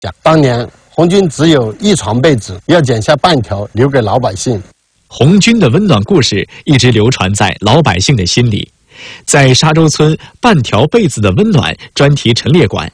当年红军只有一床被子，要剪下半条留给老百姓。 红军的温暖故事一直流传在老百姓的心里。在沙洲村半条被子的温暖专题陈列馆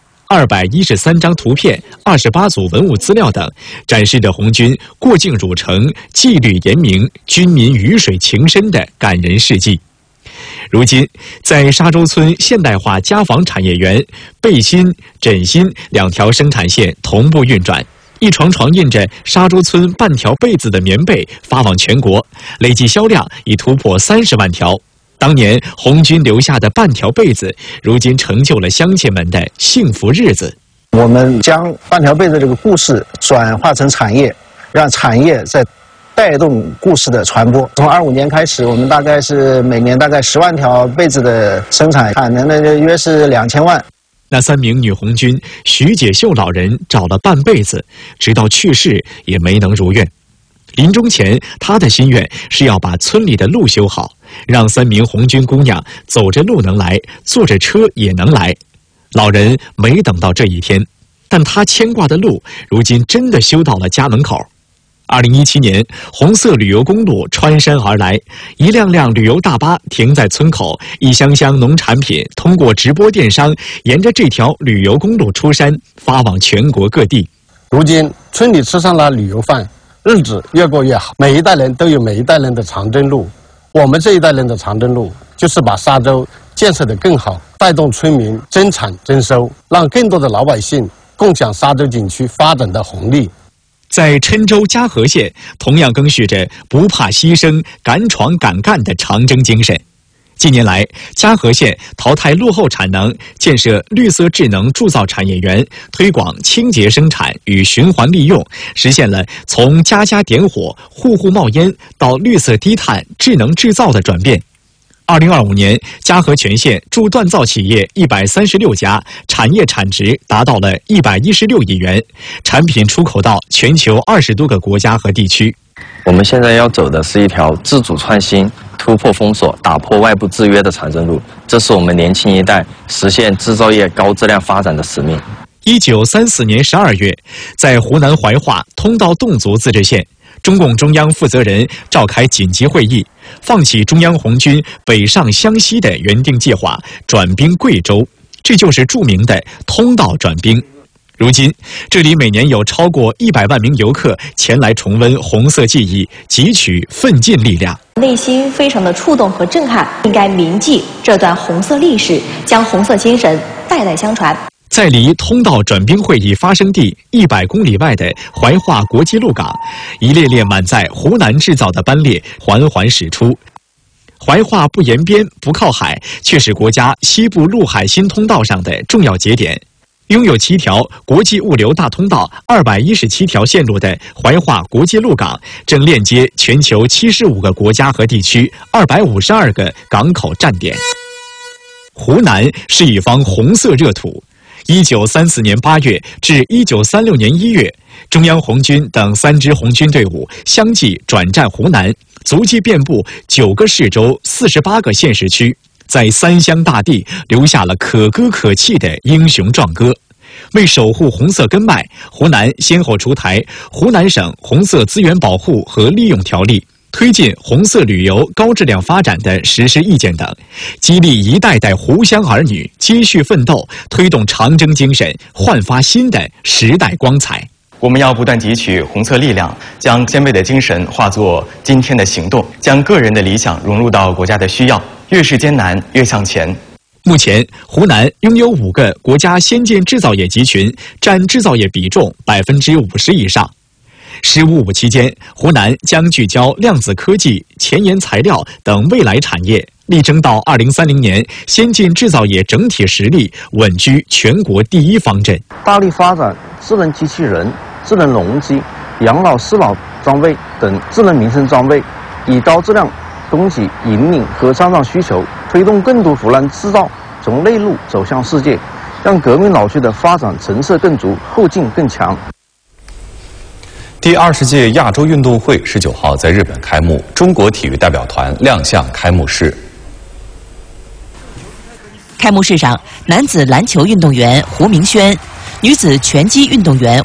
，213张图片、28组文物资料等，展示着红军过境汝城、纪律严明、军民鱼水情深的感人事迹。如今，在沙洲村现代化家纺产业园，背心、枕芯2条生产线同步运转，一床床印着沙洲村半条被子的棉被发往全国，累计销量已突破30万条。当年红军留下的半条被子，如今成就了乡亲们的幸福日子。 我们将半条被子这个故事转化成产业，让产业在带动故事的传播。从25年开始，我们大概是每年大概10万条被子的生产，产能呢约是2000万。 那3名女红军徐解秀老人找了半辈子，直到去世也没能如愿。临终前，她的心愿是要把村里的路修好，让3名红军姑娘走着路能来，坐着车也能来。老人没等到这一天，但她牵挂的路，如今真的修到了家门口。2017年，红色旅游公路穿山而来，一辆辆旅游大巴停在村口，一箱箱农产品通过直播电商，沿着这条旅游公路出山，发往全国各地。 如今，村里吃上了旅游饭，日子越过越好。每一代人都有每一代人的长征路，我们这一代人的长征路，就是把沙洲建设得更好，带动村民增产增收，让更多的老百姓共享沙洲景区发展的红利。 在郴州嘉禾县，同样赓续着不怕牺牲、敢闯敢干的长征精神。近年来，嘉禾县淘汰落后产能，建设绿色智能铸造产业园，推广清洁生产与循环利用，实现了从家家点火、户户冒烟到绿色低碳、智能制造的转变。2025年，嘉禾全县铸锻造企业136家，产业产值达到了116亿元，产品出口到全球20多个国家和地区。 我们现在要走的是一条自主创新、突破封锁、打破外部制约的长征路，这是我们年轻一代实现制造业高质量发展的使命。 1934年12月，在湖南怀化通道侗族自治县，中共中央负责人召开紧急会议，放弃中央红军北上湘西的原定计划，转兵贵州，这就是著名的通道转兵。如今，这里每年有超过100万名游客前来重温红色记忆，汲取奋进力量。 内心非常的触动和震撼，应该铭记这段红色历史，将红色精神代代相传。 在离通道转兵会议发生地100公里外的怀化国际陆港，一列列满载湖南制造的班列缓缓驶出。怀化不沿边不靠海，却是国家西部陆海新通道上的重要节点。拥有7条国际物流大通道、217条线路的怀化国际陆港，正链接全球75个国家和地区252个港口站点。湖南是一方红色热土。1934年8月至1936年1月，中央红军等3支红军队伍相继转战湖南，足迹遍布9个市州、48个县市区，在3湘大地留下了可歌可泣的英雄壮歌。为守护红色根脉，湖南先后出台《湖南省红色资源保护和利用条例》，推进红色旅游高质量发展的实施意见等，激励一代代湖湘儿女继续奋斗，推动长征精神焕发新的时代光彩。 我们要不断汲取红色力量，将先辈的精神化作今天的行动，将个人的理想融入到国家的需要，越是艰难越向前。 目前，湖南拥有5个国家先进制造业集群，占制造业比重50%以上。“15五”期间，湖南将聚焦量子科技、前沿材料等未来产业，力争到2030年，先进制造业整体实力稳居全国第1方阵。 大力发展智能机器人、智能农机、养老适老装备等智能民生装备，以高质量供给引领和创造需求，推动更多湖南制造从内陆走向世界，让革命老区的发展成色更足，后劲更强。 第20届亚洲运动会19号在日本开幕，中国体育代表团亮相开幕式。 开幕式上，男子篮球运动员胡明轩、 女子拳击运动员